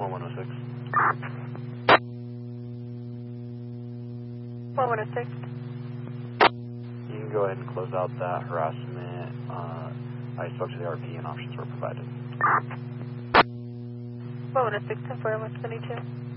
1106. 1106. You can go ahead and close out that harassment. I spoke to the RP and options were provided. 1106, 10-4, 122.